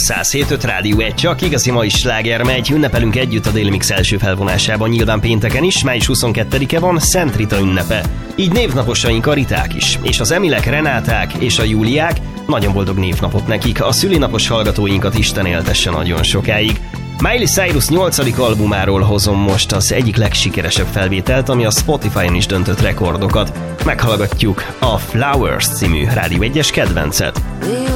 107.5 Rádió 1, csak igazi mai sláger megy. Ünnepelünk együtt a Déli Mix első felvonásában, nyilván pénteken is, május 22-e van, Szent Rita ünnepe. Így névnaposaink a Riták is, és az Emilek, Renáták és a Júliák, nagyon boldog névnapot nekik, a szülinapos hallgatóinkat Isten éltesse nagyon sokáig. Miley Cyrus 8. albumáról hozom most az egyik legsikeresebb felvételt, ami a Spotify-on is döntött rekordokat. Meghallgatjuk a Flowers című Rádió 1-es kedvencet.